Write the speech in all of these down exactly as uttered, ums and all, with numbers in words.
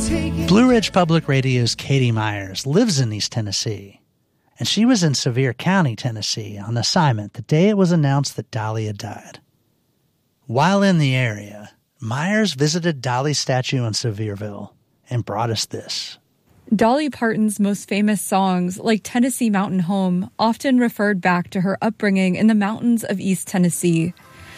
Blue Ridge Public Radio's Katie Myers lives in East Tennessee, and she was in Sevier County, Tennessee, on assignment the day it was announced that Dolly had died. While in the area, Myers visited Dolly's statue in Sevierville and brought us this. Dolly Parton's most famous songs, like Tennessee Mountain Home, often referred back to her upbringing in the mountains of East Tennessee.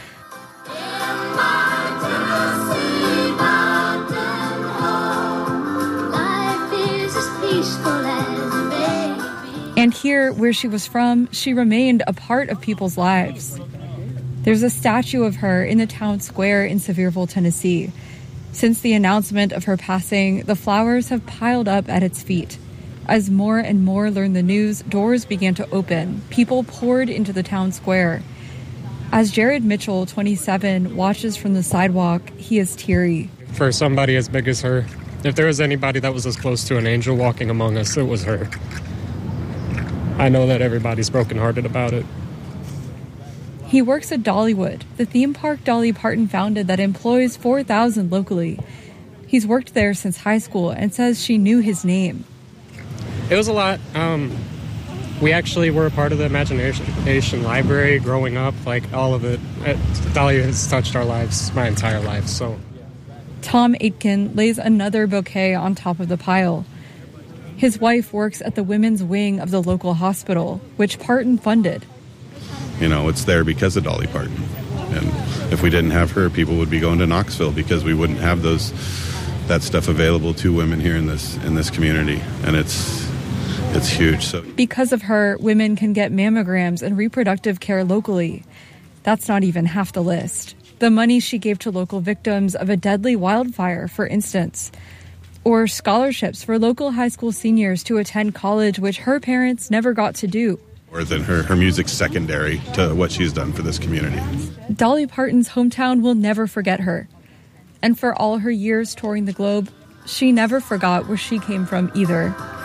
And here, where she was from, she remained a part of people's lives. There's a statue of her in the town square in Sevierville, Tennessee. Since the announcement of her passing, the flowers have piled up at its feet. As more and more learned the news, doors began to open. People poured into the town square. As Jared Mitchell, twenty-seven, watches from the sidewalk, he is teary. For somebody as big as her, if there was anybody that was as close to an angel walking among us, it was her. I know that everybody's brokenhearted about it. He works at Dollywood, the theme park Dolly Parton founded that employs four thousand locally. He's worked there since high school and says she knew his name. It was a lot. Um, we actually were a part of the Imagination Library growing up, like all of it. it. Dolly has touched our lives my entire life, so. Tom Aitken lays another bouquet on top of the pile. His wife works at the women's wing of the local hospital, which Parton funded. You know, it's there because of Dolly Parton. And if we didn't have her, people would be going to Knoxville because we wouldn't have those that stuff available to women here in this in this community. And it's it's huge. So because of her, women can get mammograms and reproductive care locally. That's not even half the list. The money she gave to local victims of a deadly wildfire, for instance. Or scholarships for local high school seniors to attend college, which her parents never got to do. Or than her, her music's secondary to what she's done for this community. Dolly Parton's hometown will never forget her. And for all her years touring the globe, she never forgot where she came from either.